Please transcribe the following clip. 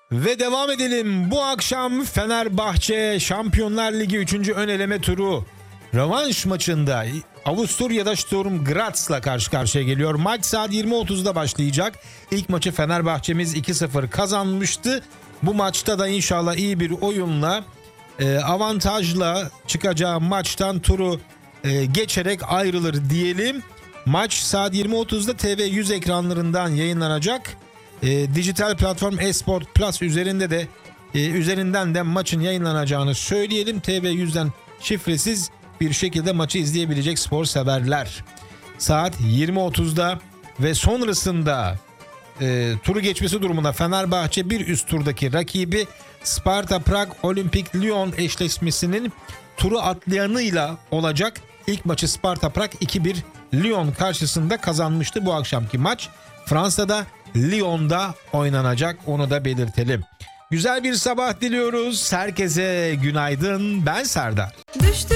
Ve devam edelim. Bu akşam Fenerbahçe Şampiyonlar Ligi 3. ön eleme turu rövanş maçında Avusturya'da Sturm Graz'la karşı karşıya geliyor. Maç saat 20.30'da başlayacak. İlk maçı Fenerbahçe'miz 2-0 kazanmıştı. Bu maçta da inşallah iyi bir oyunla avantajla çıkacağı maçtan turu geçerek ayrılır diyelim. Maç saat 20.30'da TV100 ekranlarından yayınlanacak. Dijital platform Esport Plus üzerinden de maçın yayınlanacağını söyleyelim. TV100'den şifresiz bir şekilde maçı izleyebilecek spor severler. Saat 20.30'da ve sonrasında turu geçmesi durumunda Fenerbahçe bir üst turdaki rakibi Sparta Prag Olimpik Lyon eşleşmesinin turu atlayanıyla olacak. İlk maçı Sparta Prag 2-1 Lyon karşısında kazanmıştı. Bu akşamki maç Fransa'da Lyon'da oynanacak, onu da belirtelim. Güzel bir sabah diliyoruz. Herkese günaydın. Ben Serdar. Düştü